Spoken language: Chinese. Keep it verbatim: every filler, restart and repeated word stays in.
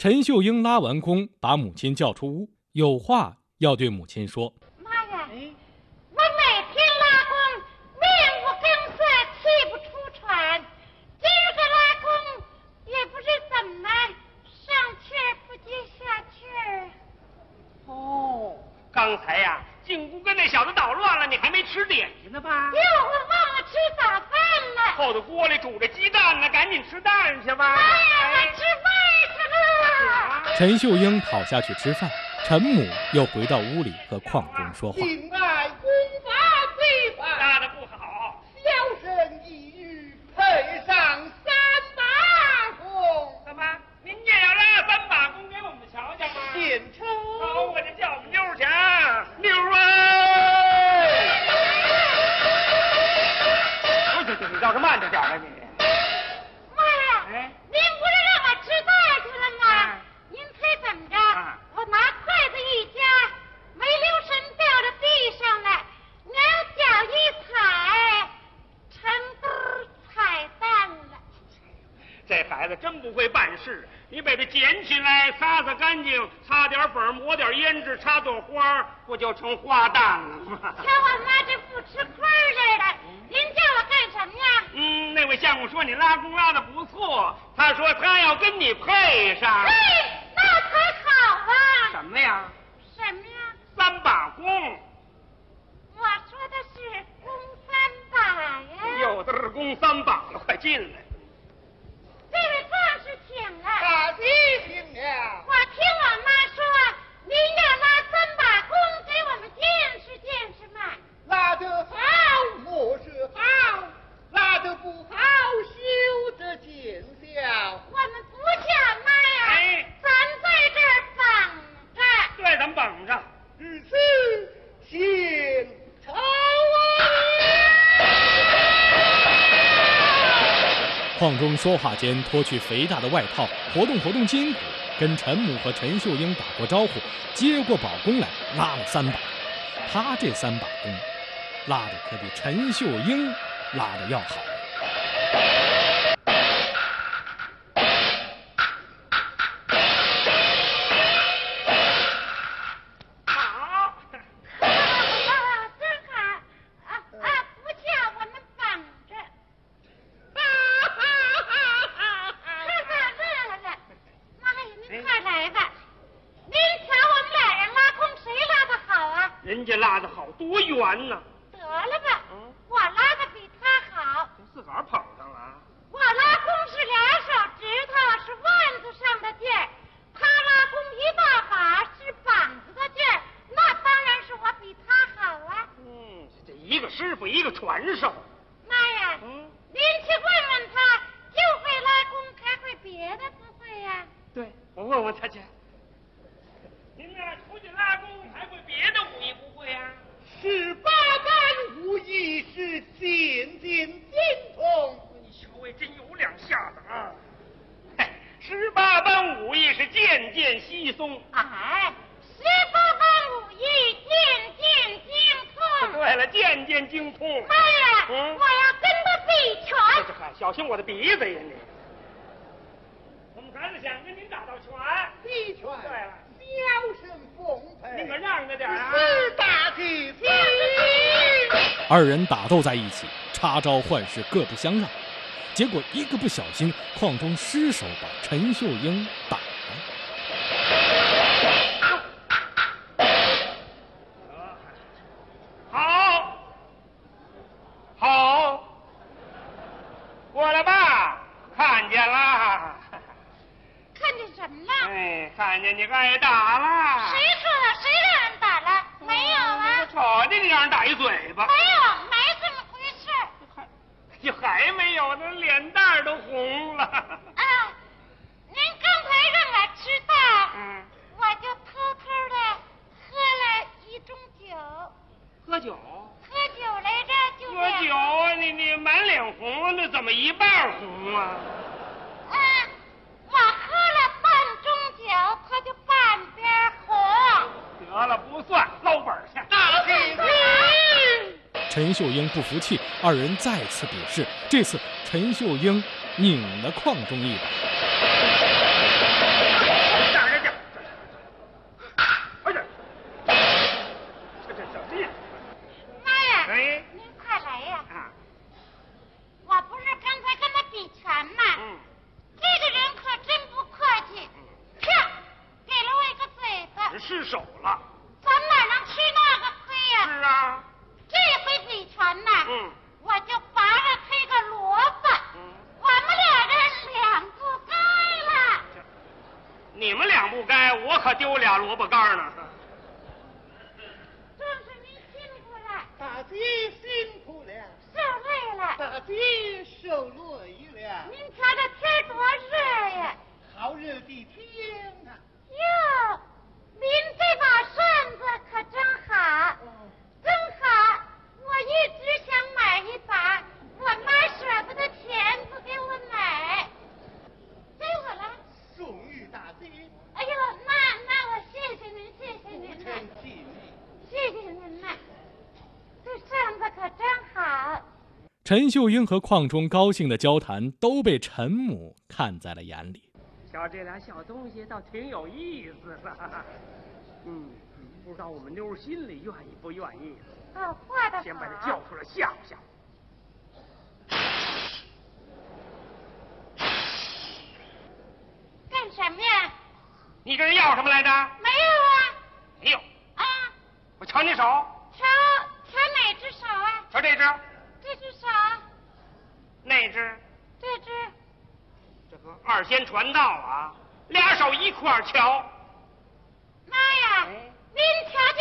陈秀英拉完弓，把母亲叫出屋，有话要对母亲说。 妈呀，嗯、我每天拉弓，面无根色，气不出喘，今儿个拉弓也不知怎么上气儿不接下气儿。 哦，刚才呀、啊，进屋跟那小子捣乱了，你还没吃点心呢吧？ 哟，我忘了吃早饭了。 后头锅里煮着鸡蛋呢，赶紧吃蛋去吧。 妈呀，我吃饭去了。 陈秀英跑下去吃饭，陈母又回到屋里和邝中说话。 敬爱功法非凡， 拉得不好， 小生一语配上三把弓。 怎么，您也要拉三把弓给我们瞧瞧吗？ 献丑。 好，我就叫我们妞去啊，妞啊！不是，你倒是慢着点吧你。 妈呀，哎、您不是让我吃饭去了吗？啊、您猜怎么着？啊、我拿筷子一夹，没留神掉到地上了，两脚一踩，成兜踩蛋了。 这孩子真不会办事，你把它捡起来，擦擦干净，擦点粉，抹点胭脂，插朵花，不就成花旦了吗？ 瞧我妈这不吃亏似的，您叫我干什么呀？ 嗯，那位相公说你拉弓拉的不错，他说他要跟你配上。 嘿，那才好啊！ 什么呀？ 什么呀？ 三把弓。 我说的是弓三把呀。 有的是弓三把了，快进来。 这位壮士请了。 大吉请了。 我听我妈说，您要拉三把弓给我们见识见识嘛。 拉得好，莫是好；拉得不好，休得见笑。 我们不叫妈呀， 哎， 咱在这儿绑着。 对，咱们绑着。 如此，献丑啊！ 邝中说话间脱去肥大的外套，活动活动筋骨，跟陈母和陈秀英打过招呼，接过宝弓来拉了三把。他这三把弓拉的可比陈秀英拉的要好。 好， 真好啊啊！不叫我们绑着。乐了了，妈呀，您快来吧！您瞧我们俩人拉弓，谁拉的好啊？ 人家拉的好，多圆呢。 得了吧，嗯、我拉的比他好。 自个儿捧上了。 我拉弓是俩手指头，是腕子上的劲儿；他拉弓一大把，是膀子的劲儿。那当然是我比他好啊。 嗯，这一个师傅，一个传授。 妈呀，嗯，您去问问他，就会拉弓，还会别的不会呀、啊？ 对，我问问他去。您呢，出去拉弓还会别的武艺不会呀、啊？ 十八般武艺是渐渐精通。 你小位真有两下子啊！嘿，十八般武艺是渐渐稀松。 哎，十八般武艺渐渐精通。 对了，渐渐精通。 妈呀， 嗯、 我要跟他比拳。 这还小心我的鼻子呀你！我们孩子想跟您打道拳。 比拳。 对了。 小生奉陪， 你可让着点啊！ 是大吉吉。 二人打斗在一起，插招换式，各不相让。结果一个不小心，邝中失手把陈秀英打了。 好，好，过来吧，看见了。 看见什么了？ 哎，看见你挨打了。 谁说的？谁让人打了？没有啊。 瞅见你让人打一嘴巴。 没有，没这么回事。 还，就还没有呢，脸蛋都红了。 啊，您刚才让我知道， 嗯， 我就偷偷的喝了一盅酒。 喝酒？ 喝酒来着，就喝酒啊！你你满脸红，那怎么一半红啊？ 啊。我喝了半盅酒，他就半边红。 得了，不算，捞本去。 大吉吉！ 陈秀英不服气，二人再次比试。这次陈秀英拧了邝中一把。 手了。 咱哪能吃那个亏呀？ 是啊。 这回比拳呐， 嗯， 我就罚了他个萝卜。 嗯， 我们俩人两不该了。 你们两不该，我可丢俩萝卜干呢。 正是您辛苦了。 大姐辛苦了。 受累了。 大姐受累了。 您瞧这天多热呀！ 好热的天啊！ 哟，您这把扇子可真好，真好！我一直想买一把，我妈舍不得钱不给我买，给我了。 送与大姐。 哎呦，那那我谢谢您，谢谢您不呐， 成敬意。 谢谢您呐，这扇子可真好。 陈秀英和邝忠高兴的交谈都被陈母看在了眼里。 瞧这俩小东西倒挺有意思的。嗯，不知道我们妞心里愿意不愿意。 哦，画的好。 先把他叫出来吓唬吓唬。 干什么呀？ 你这人要什么来着？ 没有啊。 没有。 啊。 我瞧你手。 瞧瞧哪只手啊？ 瞧这只。 这只手。 那只。 这只。 这和二仙传道啊，俩手一块儿瞧。